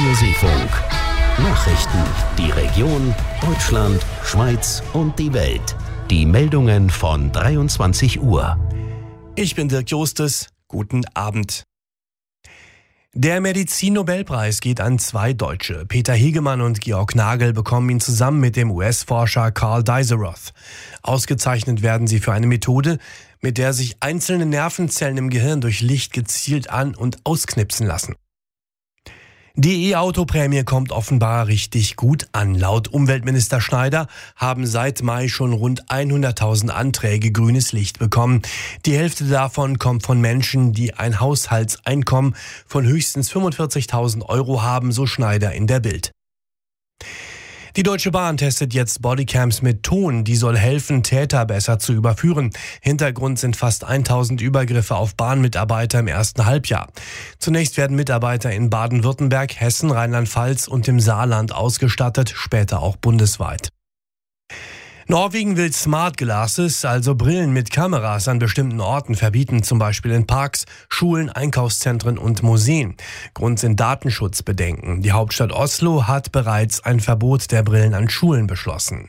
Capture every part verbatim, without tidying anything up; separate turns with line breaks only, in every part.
Radio Seefunk. Nachrichten, die Region, Deutschland, Schweiz und die Welt. Die Meldungen von dreiundzwanzig Uhr.
Ich bin Dirk Justus. Guten Abend. Der Medizin-Nobelpreis geht an zwei Deutsche. Peter Hegemann und Georg Nagel bekommen ihn zusammen mit dem U S-Forscher Carl Dizeroth. Ausgezeichnet werden sie für eine Methode, mit der sich einzelne Nervenzellen im Gehirn durch Licht gezielt an- und ausknipsen lassen. Die E-Auto-Prämie kommt offenbar richtig gut an. Laut Umweltminister Schneider haben seit Mai schon rund hunderttausend Anträge grünes Licht bekommen. Die Hälfte davon kommt von Menschen, die ein Haushaltseinkommen von höchstens fünfundvierzigtausend Euro haben, so Schneider in der Bild. Die Deutsche Bahn testet jetzt Bodycams mit Ton. Die soll helfen, Täter besser zu überführen. Hintergrund sind fast tausend Übergriffe auf Bahnmitarbeiter im ersten Halbjahr. Zunächst werden Mitarbeiter in Baden-Württemberg, Hessen, Rheinland-Pfalz und im Saarland ausgestattet, später auch bundesweit. Norwegen will Smart Glasses, also Brillen mit Kameras an bestimmten Orten verbieten, zum Beispiel in Parks, Schulen, Einkaufszentren und Museen. Grund sind Datenschutzbedenken. Die Hauptstadt Oslo hat bereits ein Verbot der Brillen an Schulen beschlossen.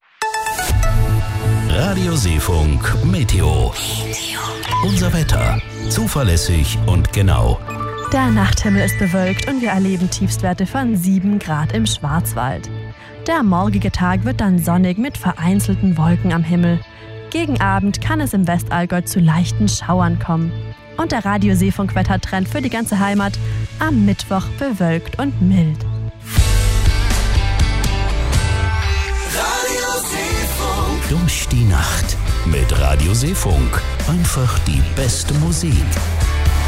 Radio Seefunk Meteo. Unser Wetter. Zuverlässig und genau.
Der Nachthimmel ist bewölkt und wir erleben Tiefstwerte von sieben Grad im Schwarzwald. Der morgige Tag wird dann sonnig mit vereinzelten Wolken am Himmel. Gegen Abend kann es im Westallgäu zu leichten Schauern kommen. Und der Radio Seefunk-Wettertrend für die ganze Heimat: am Mittwoch bewölkt und mild.
Radio Seefunk. Durch die Nacht mit Radio Seefunk. Einfach die beste Musik.